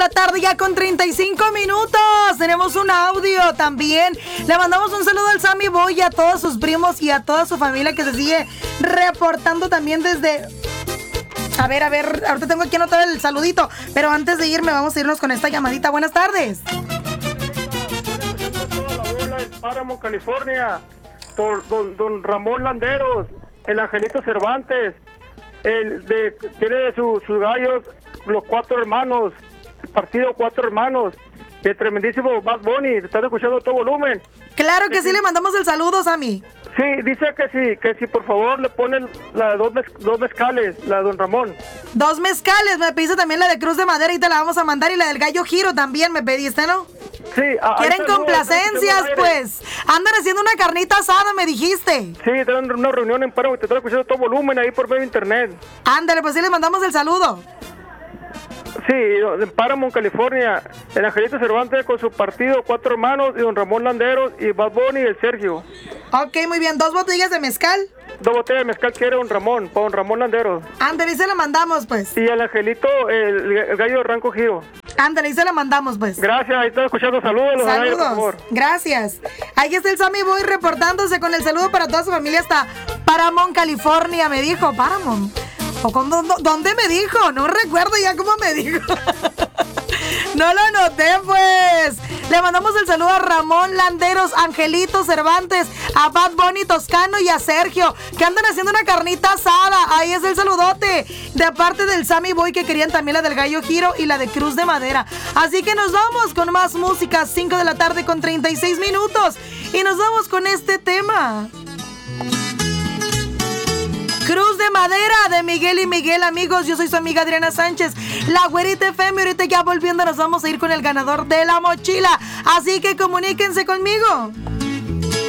la tarde ya con 35 minutos. Tenemos un audio también. Le mandamos un saludo al Sammy Boy y a todos sus primos y a toda su familia que se sigue reportando también desde... A ver, ahorita tengo aquí anotado el saludito, pero antes de irme vamos a irnos con esta llamadita. Buenas tardes. Páramo, California, don Ramón Landeros, el Angelito Cervantes, tiene sus gallos, los 4 hermanos, el partido 4 hermanos, el tremendísimo Bad Bunny, ¿estás escuchando a todo volumen? Claro que sí, le mandamos el saludo, Sammy. Sí, dice que sí, por favor, le ponen la de dos mezcales, la de don Ramón. 2 mezcales, me pediste también la de Cruz de Madera y te la vamos a mandar, y la del Gallo Giro también me pediste, ¿no? Sí. ¿Quieren complacencias, pues? Andan haciendo una carnita asada, me dijiste. Sí, tienen una reunión en Páramo y te están escuchando a todo volumen ahí por medio de internet. Ándale, pues sí, les mandamos el saludo. Sí, en Páramo, California, el Angelito Cervantes con su partido 4 hermanos y don Ramón Landeros y Bad Bunny y el Sergio. Ok, muy bien, 2 botellas de mezcal. 2 botellas de mezcal quiere don Ramón, para don Ramón Landeros. Ándale, y se la mandamos, pues. Y el Angelito, el gallo de Ranco Giro. Ándale, y se la mandamos, pues. Gracias, ahí están escuchando, saludos. Saludos, por favor. Gracias. Ahí está el Sammy Boy reportándose con el saludo para toda su familia hasta Paramount, California, me dijo, Paramount. ¿Dónde me dijo? No recuerdo ya cómo me dijo. No lo anoté, pues. Le mandamos el saludo a Ramón Landeros, Angelito Cervantes, a Bad Bunny Toscano y a Sergio, que andan haciendo una carnita asada. Ahí es el saludote. De parte del Sammy Boy, que querían también la del Gallo Giro y la de Cruz de Madera. Así que nos vamos con más música. 5 de la tarde con 36 minutos. Y nos vamos con este tema. Cruz de Madera de Miguel y Miguel, amigos. Yo soy su amiga Adriana Sánchez, la Güerita FM. Ahorita ya volviendo nos vamos a ir con el ganador de la mochila. Así que comuníquense conmigo.